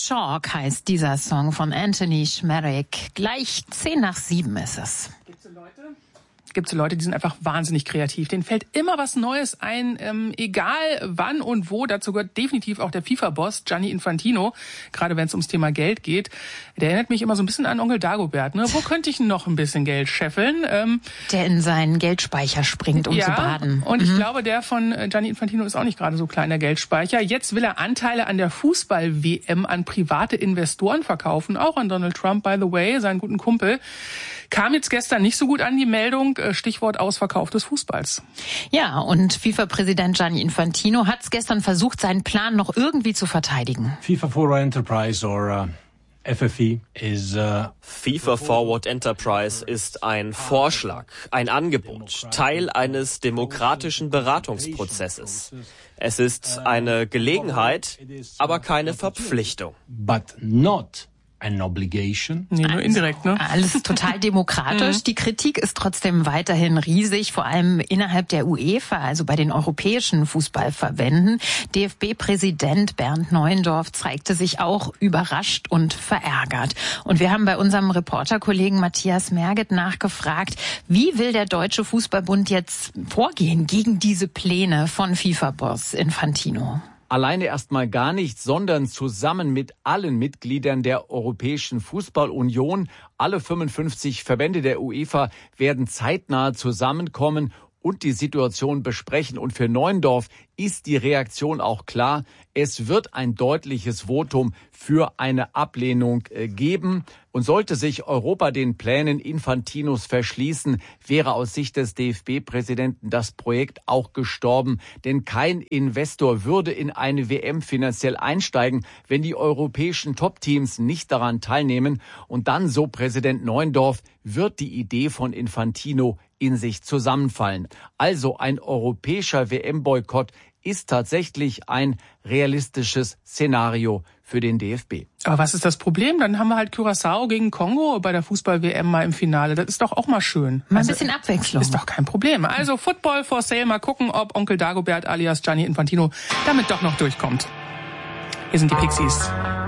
Chalk heißt dieser Song von Anthony Schmerek. Gleich 6:10 ist es. Gibt es Leute, die sind einfach wahnsinnig kreativ. Denen fällt immer was Neues ein, egal wann und wo. Dazu gehört definitiv auch der FIFA-Boss Gianni Infantino, gerade wenn es ums Thema Geld geht. Der erinnert mich immer so ein bisschen an Onkel Dagobert. Ne? Wo könnte ich noch ein bisschen Geld scheffeln? Der in seinen Geldspeicher springt, um zu baden. Und ich glaube, der von Gianni Infantino ist auch nicht gerade so kleiner Geldspeicher. Jetzt will er Anteile an der Fußball-WM an private Investoren verkaufen, auch an Donald Trump, by the way, seinen guten Kumpel. Kam jetzt gestern nicht so gut an, die Meldung, Stichwort Ausverkauf des Fußballs. Ja, und FIFA-Präsident Gianni Infantino hat es gestern versucht, seinen Plan noch irgendwie zu verteidigen. FIFA Forward Enterprise or FFE is FIFA Forward Enterprise ist ein Vorschlag, ein Angebot, Teil eines demokratischen Beratungsprozesses. Es ist eine Gelegenheit, aber keine Verpflichtung. but not an obligation. Nee, nur indirekt, ne? Alles total demokratisch. Die Kritik ist trotzdem weiterhin riesig, vor allem innerhalb der UEFA, also bei den europäischen Fußballverbänden. DFB-Präsident Bernd Neuendorf zeigte sich auch überrascht und verärgert. Und wir haben bei unserem Reporterkollegen Matthias Merget nachgefragt, wie will der Deutsche Fußballbund jetzt vorgehen gegen diese Pläne von FIFA-Boss Infantino? Alleine erstmal gar nicht, sondern zusammen mit allen Mitgliedern der Europäischen Fußballunion. Alle 55 Verbände der UEFA werden zeitnah zusammenkommen und die Situation besprechen. Und für Neuendorf ist die Reaktion auch klar. Es wird ein deutliches Votum für eine Ablehnung geben. Und sollte sich Europa den Plänen Infantinos verschließen, wäre aus Sicht des DFB-Präsidenten das Projekt auch gestorben. Denn kein Investor würde in eine WM finanziell einsteigen, wenn die europäischen Top-Teams nicht daran teilnehmen. Und dann, so Präsident Neuendorf, wird die Idee von Infantino in sich zusammenfallen. Also ein europäischer WM-Boykott ist tatsächlich ein realistisches Szenario für den DFB. Aber was ist das Problem? Dann haben wir halt Curaçao gegen Kongo bei der Fußball-WM mal im Finale. Das ist doch auch mal schön. Mal ein bisschen Abwechslung. Ist doch kein Problem. Also Football for Sale. Mal gucken, ob Onkel Dagobert alias Gianni Infantino damit doch noch durchkommt. Hier sind die Pixies.